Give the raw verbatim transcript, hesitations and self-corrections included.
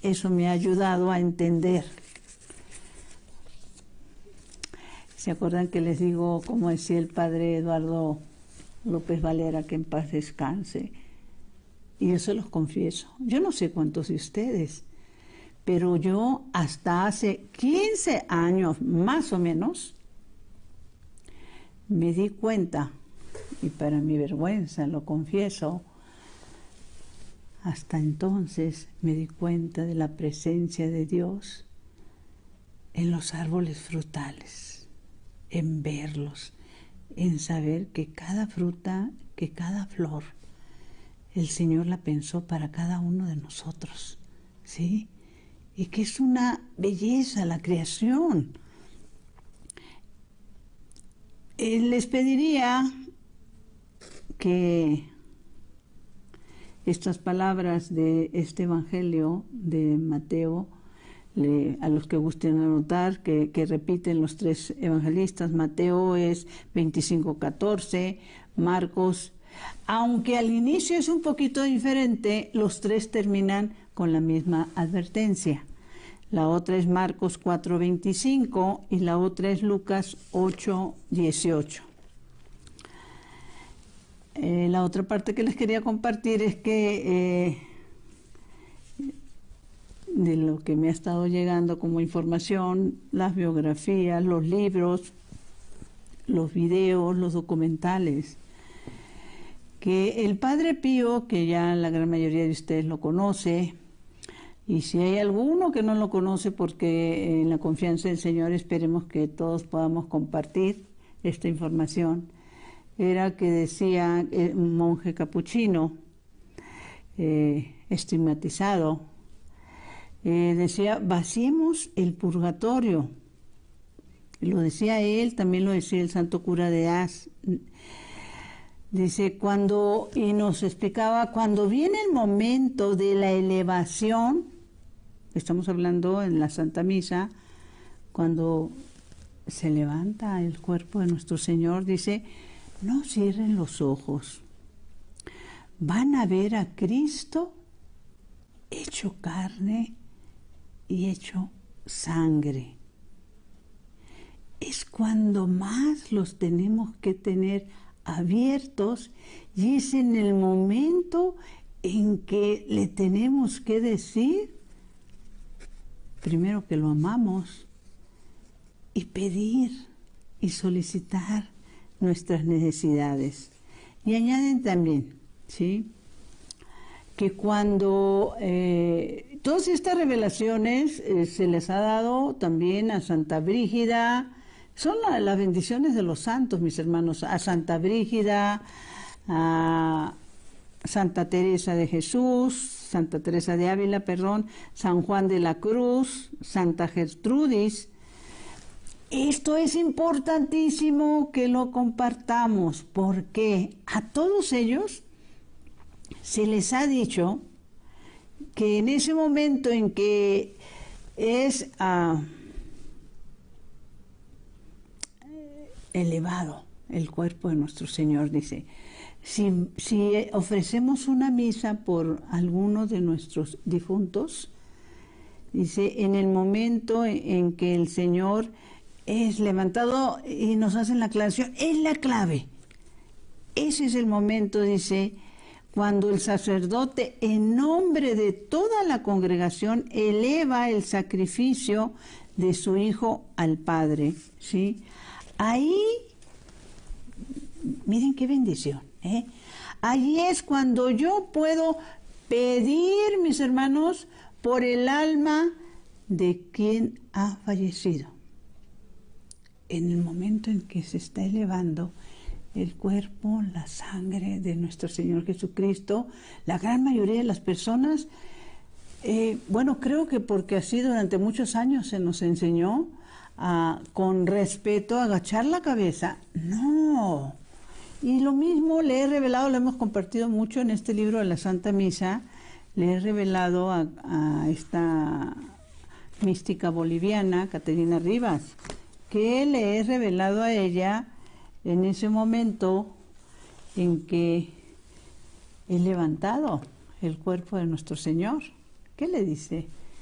eso me ha ayudado a entender. ¿Se acuerdan que les digo, como decía el padre Eduardo López Valera, que en paz descanse? Y yo se los confieso, yo no sé cuántos de ustedes, pero yo hasta hace quince años, más o menos, me di cuenta, y para mi vergüenza lo confieso, hasta entonces me di cuenta de la presencia de Dios en los árboles frutales, en verlos, en saber que cada fruta, que cada flor, el Señor la pensó para cada uno de nosotros, ¿sí? Y que es una belleza la creación. Eh, les pediría que estas palabras de este Evangelio de Mateo, le, a los que gusten anotar, que, que repiten los tres evangelistas. Mateo es veinticinco catorce, Marcos, aunque al inicio es un poquito diferente, los tres terminan con la misma advertencia. La otra es Marcos cuatro veinticinco y la otra es Lucas ocho dieciocho. Eh, la otra parte que les quería compartir es que eh, de lo que me ha estado llegando como información, las biografías, los libros, los videos, los documentales, que el Padre Pío, que ya la gran mayoría de ustedes lo conoce, y si hay alguno que no lo conoce, porque en la confianza del Señor esperemos que todos podamos compartir esta información, era que decía eh, un monje capuchino, eh, estigmatizado, eh, decía, vaciemos el purgatorio. Lo decía él, también lo decía el santo cura de Ars. Dice, cuando, y nos explicaba, cuando viene el momento de la elevación, estamos hablando en la Santa Misa, cuando se levanta el cuerpo de nuestro Señor, dice, no cierren los ojos, van a ver a Cristo hecho carne y hecho sangre. Es cuando más los tenemos que tener abiertos y es en el momento en que le tenemos que decir primero que lo amamos y pedir y solicitar nuestras necesidades. Y añaden también, ¿sí?, que cuando eh, todas estas revelaciones eh, se les ha dado también a Santa Brígida, son la, las bendiciones de los santos, mis hermanos, a Santa Brígida, a Santa Teresa de Jesús, Santa Teresa de Ávila, perdón, San Juan de la Cruz, Santa Gertrudis. Esto es importantísimo que lo compartamos, porque a todos ellos se les ha dicho que en ese momento en que es uh, elevado el cuerpo de nuestro Señor, dice, si, si ofrecemos una misa por alguno de nuestros difuntos, dice, en el momento en que el Señor es levantado y nos hacen la aclaración, es la clave. Ese es el momento, dice, cuando el sacerdote, en nombre de toda la congregación, eleva el sacrificio de su Hijo al Padre, ¿sí? Ahí, miren qué bendición, ¿eh? Ahí es cuando yo puedo pedir, mis hermanos, por el alma de quien ha fallecido. En el momento en que se está elevando el cuerpo, la sangre de nuestro Señor Jesucristo, la gran mayoría de las personas, eh, bueno, creo que porque así durante muchos años se nos enseñó a, con respeto, a agachar la cabeza. No. Y lo mismo le he revelado, lo hemos compartido mucho en este libro de la Santa Misa, le he revelado a, a esta mística boliviana, Caterina Rivas, que le he revelado a ella en ese momento en que he levantado el cuerpo de nuestro Señor, ¿Qué le dice?